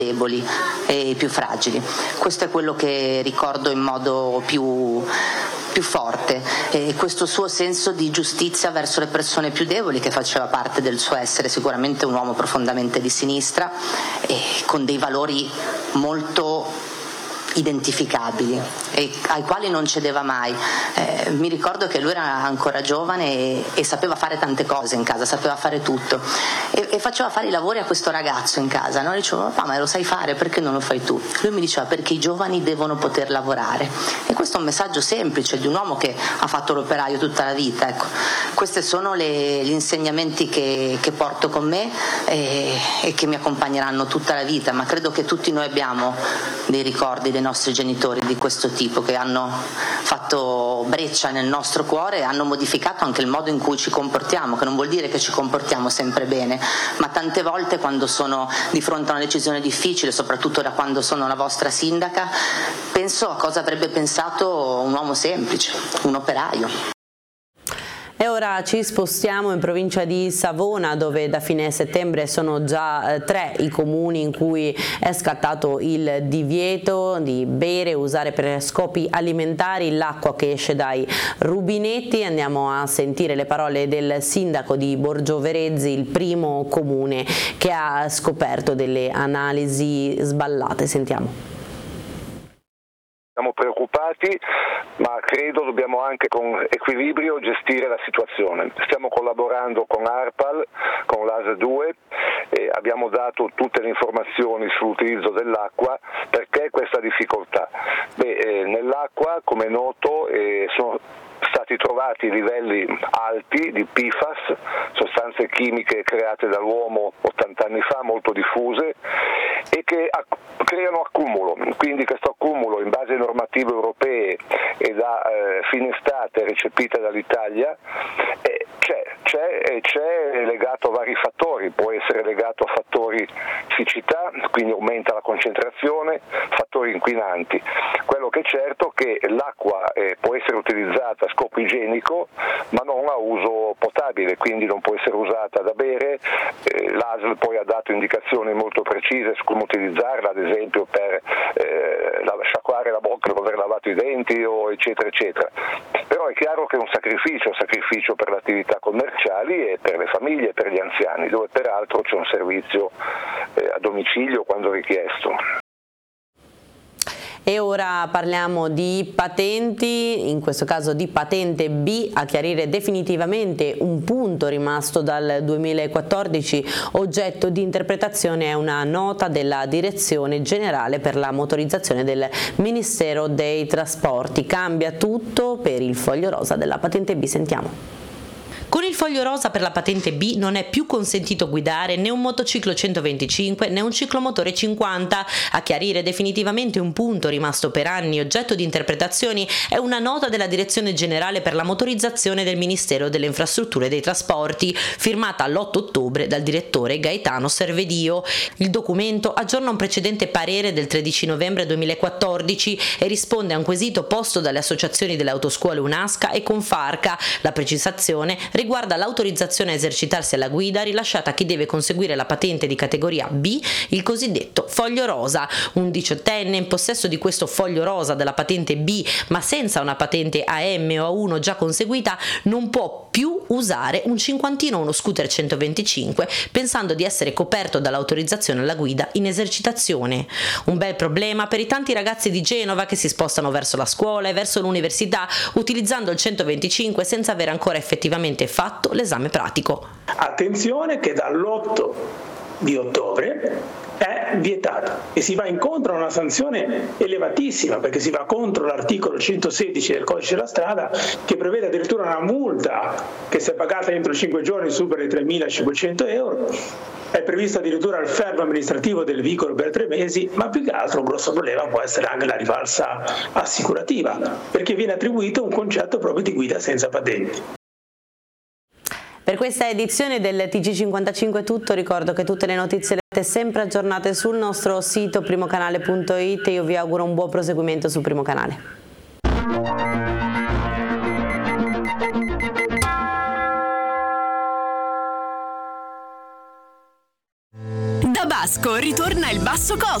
deboli e i più fragili. Questo è quello che ricordo in modo più forte, e questo suo senso di giustizia verso le persone più deboli, che faceva parte del suo essere, sicuramente un uomo profondamente di sinistra e con dei valori molto identificabili e ai quali non cedeva mai. Mi ricordo che lui era ancora giovane e sapeva fare tante cose in casa, sapeva fare tutto e faceva fare i lavori a questo ragazzo in casa, no? Gli dicevo: papà, ma lo sai fare, perché non lo fai tu? Lui mi diceva: perché i giovani devono poter lavorare. E questo è un messaggio semplice di un uomo che ha fatto l'operaio tutta la vita, ecco. Questi sono gli insegnamenti che porto con me e che mi accompagneranno tutta la vita, ma credo che tutti noi abbiamo dei ricordi dei nostri genitori di questo tipo, che hanno fatto breccia nel nostro cuore e hanno modificato anche il modo in cui ci comportiamo, che non vuol dire che ci comportiamo sempre bene, ma tante volte quando sono di fronte a una decisione difficile, soprattutto da quando sono la vostra sindaca, penso a cosa avrebbe pensato un uomo semplice, un operaio. E ora ci spostiamo in provincia di Savona, dove da fine settembre sono già 3 i comuni in cui è scattato il divieto di bere e usare per scopi alimentari l'acqua che esce dai rubinetti. Andiamo a sentire le parole del sindaco di Borgioverezzi, il primo comune che ha scoperto delle analisi sballate. Sentiamo. Siamo preoccupati, ma credo dobbiamo anche con equilibrio gestire la situazione. Stiamo collaborando con ARPAL, con l'AS 2 e abbiamo dato tutte le informazioni sull'utilizzo dell'acqua. Perché questa difficoltà? Nell'acqua, come è noto, sono stati trovati livelli alti di PFAS, sostanze chimiche create dall'uomo 80 anni fa, molto diffuse, e che creano accumulo. Quindi questo accumulo, in base a normative europee e da fine estate recepite dall'Italia, c'è legato a vari fattori. Può essere legato a fattori siccità, quindi aumenta la concentrazione, fattori inquinanti. Quello che è certo è che l'acqua può essere utilizzata a scopo igienico, ma non a uso potabile, quindi non può essere usata da bere. L'ASL poi ha dato indicazioni molto precise su come utilizzarla, ad esempio per sciacquare la bocca dopo aver lavato i denti, o eccetera eccetera. Però è chiaro che è un sacrificio per le attività commerciali e per le famiglie e per gli anziani, dove peraltro c'è un servizio a domicilio quando richiesto. E ora parliamo di patenti, in questo caso di patente B, a chiarire definitivamente un punto rimasto dal 2014, oggetto di interpretazione è una nota della Direzione Generale per la Motorizzazione del Ministero dei Trasporti. Cambia tutto per il foglio rosa della patente B, sentiamo. Con il foglio rosa per la patente B non è più consentito guidare né un motociclo 125 né un ciclomotore 50. A chiarire definitivamente un punto rimasto per anni oggetto di interpretazioni è una nota della Direzione Generale per la Motorizzazione del Ministero delle Infrastrutture e dei Trasporti, firmata l'8 ottobre dal direttore Gaetano Servedio. Il documento aggiorna un precedente parere del 13 novembre 2014 e risponde a un quesito posto dalle associazioni delle autoscuole UNASCA e Confarca. La precisazione riguarda l'autorizzazione a esercitarsi alla guida rilasciata a chi deve conseguire la patente di categoria B, il cosiddetto foglio rosa. Un 18enne in possesso di questo foglio rosa della patente B, ma senza una patente AM o A1 già conseguita, non può più usare un cinquantino o uno scooter 125 pensando di essere coperto dall'autorizzazione alla guida in esercitazione. Un bel problema per i tanti ragazzi di Genova che si spostano verso la scuola e verso l'università utilizzando il 125 senza aver ancora effettivamente fatto l'esame pratico. Attenzione che dall'8 di ottobre è vietato e si va incontro a una sanzione elevatissima, perché si va contro l'articolo 116 del codice della strada, che prevede addirittura una multa che, se pagata entro 5 giorni, supera i 3.500 euro. È previsto addirittura il fermo amministrativo del veicolo per 3 mesi, ma più che altro un grosso problema può essere anche la rivalsa assicurativa, perché viene attribuito un concetto proprio di guida senza patenti. Per questa edizione del TG55 è tutto. Ricordo che tutte le notizie le avete sempre aggiornate sul nostro sito primocanale.it. Io vi auguro un buon proseguimento su Primo Canale. Pasco ritorna il basso costo.